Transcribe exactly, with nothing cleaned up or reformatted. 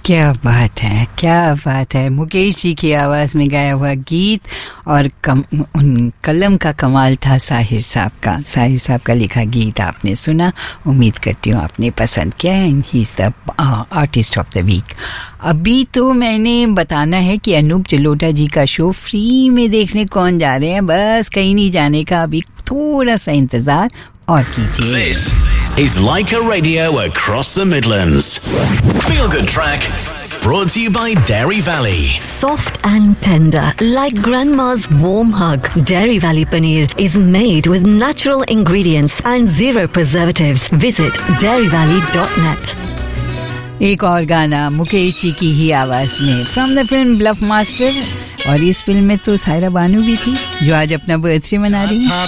क्या बात है, क्या बात है। मुकेश जी की आवाज़ में गाया हुआ गीत और कम, उन कलम का कमाल था साहिर साहब का। साहिर साहब का लिखा गीत आपने सुना, उम्मीद करती हूँ आपने पसंद किया। And he is the artist of the week. अभी तो मैंने बताना है कि अनूप जलोटा जी का शो फ्री में देखने कौन जा रहे हैं, बस कहीं नहीं जाने का, अभी थोड़ा सा इंतज़ार और कीजिए। is Leica Radio across the Midlands. Feel Good Track, brought to you by Dairy Valley. Soft and tender, like grandma's warm hug. Dairy Valley Paneer is made with natural ingredients and zero preservatives. Visit dairy valley dot net. एक और गाना मुकेश जी की ही आवाज़ में from the film bulb master. और इस film में तो सायरा बानू भी थी, जो आज अपना बर्थडे मना रही है।